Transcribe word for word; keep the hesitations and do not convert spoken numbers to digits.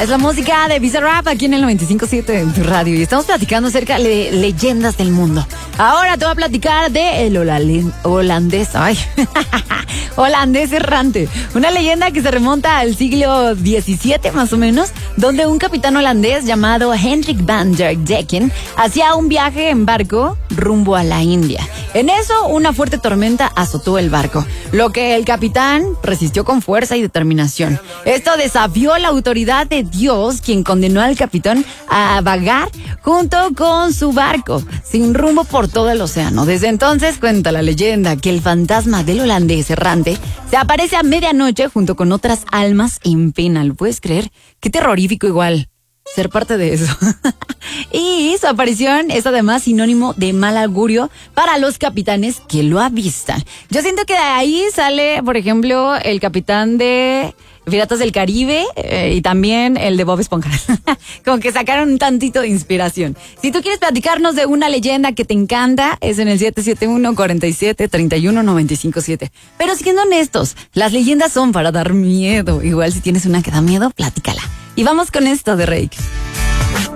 Es la música de Bizarrap aquí en el noventa y cinco punto siete en tu radio. Y estamos platicando acerca de leyendas del mundo. Ahora te voy a platicar de el holandés. Ay, holandés errante. Una leyenda que se remonta al siglo diecisiete más o menos, donde un capitán holandés llamado Hendrik van der Decken hacía un viaje en barco rumbo a la India. En eso, una fuerte tormenta azotó el barco, lo que el capitán resistió con fuerza y determinación. Esto desafió la autoridad de Dios, quien condenó al capitán a vagar junto con su barco, sin rumbo por todo el océano. Desde entonces cuenta la leyenda que el fantasma del holandés errante se aparece a medianoche junto con otras almas en pena. ¿Lo puedes creer? Qué terrorífico igual ser parte de eso. Y su aparición es además sinónimo de mal augurio para los capitanes que lo avistan. Yo siento que de ahí sale, por ejemplo, el capitán de Piratas del Caribe eh, y también el de Bob Esponja. Como que sacaron un tantito de inspiración. Si tú quieres platicarnos de una leyenda que te encanta, es en el siete siete uno, cuatro siete, tres uno, nueve cinco siete. Pero siendo honestos, las leyendas son para dar miedo. Igual si tienes una que da miedo, platícala. Y vamos con esto de Reik.